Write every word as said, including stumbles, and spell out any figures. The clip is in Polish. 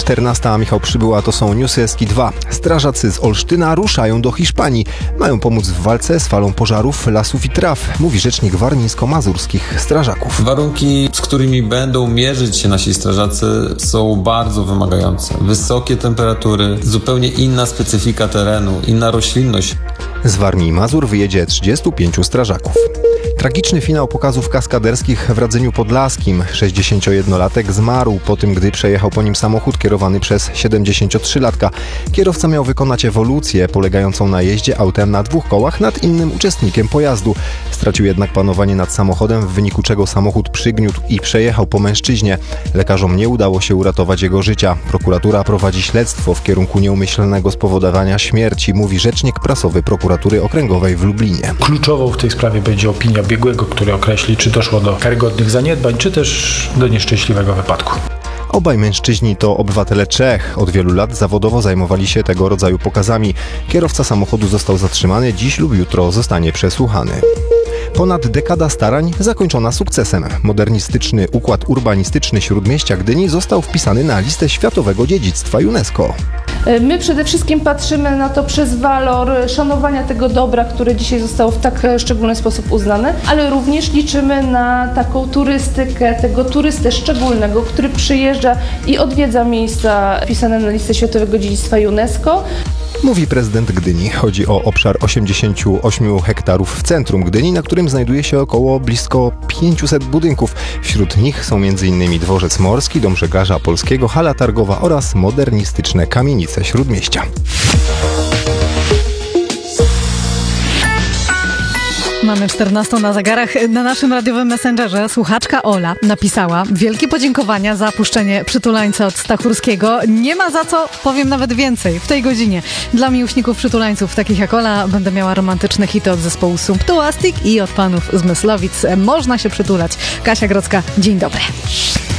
czternasta, Michał Przybyła, to są Newsy S K I dwa. Strażacy z Olsztyna ruszają do Hiszpanii. Mają pomóc w walce z falą pożarów, lasów i traw, mówi rzecznik warmińsko-mazurskich strażaków. Warunki, z którymi będą mierzyć się nasi strażacy, są bardzo wymagające. Wysokie temperatury, zupełnie inna specyfika terenu, inna roślinność. Z Warmii i Mazur wyjedzie trzydziestu pięciu strażaków. Tragiczny finał pokazów kaskaderskich w Radzeniu Podlaskim. sześćdziesięciojednolatek zmarł po tym, gdy przejechał po nim samochód kierowany przez siedemdziesięciotrzylatka. Kierowca miał wykonać ewolucję polegającą na jeździe autem na dwóch kołach nad innym uczestnikiem pojazdu. Stracił jednak panowanie nad samochodem, w wyniku czego samochód przygniótł i przejechał po mężczyźnie. Lekarzom nie udało się uratować jego życia. Prokuratura prowadzi śledztwo w kierunku nieumyślnego spowodowania śmierci, mówi rzecznik prasowy Prokuratury Okręgowej w Lublinie. Kluczową w tej sprawie będzie opinia biegłego, który określi, czy doszło do karygodnych zaniedbań, czy też do nieszczęśliwego wypadku. Obaj mężczyźni to obywatele Czech. Od wielu lat zawodowo zajmowali się tego rodzaju pokazami. Kierowca samochodu został zatrzymany, dziś lub jutro zostanie przesłuchany. Ponad dekada starań zakończona sukcesem. Modernistyczny układ urbanistyczny Śródmieścia Gdyni został wpisany na listę Światowego Dziedzictwa UNESCO. My przede wszystkim patrzymy na to przez walor szanowania tego dobra, które dzisiaj zostało w tak szczególny sposób uznane, ale również liczymy na taką turystykę, tego turystę szczególnego, który przyjeżdża i odwiedza miejsca wpisane na listę Światowego Dziedzictwa UNESCO. Mówi prezydent Gdyni. Chodzi o obszar osiemdziesięciu ośmiu hektarów w centrum Gdyni, na którym znajduje się około blisko pięciuset budynków. Wśród nich są między innymi dworzec morski, dom żeglarza polskiego, hala targowa oraz modernistyczne kamienice Śródmieścia. Mamy czternastą na zegarach. Na naszym radiowym messengerze słuchaczka Ola napisała: wielkie podziękowania za puszczenie Przytulańca od Stachurskiego. Nie ma za co, powiem nawet więcej, w tej godzinie. Dla miłośników przytulańców takich jak Ola będę miała romantyczne hity od zespołu Sumptuastic i od panów z Myslowic. Można się przytulać. Kasia Grodzka, dzień dobry.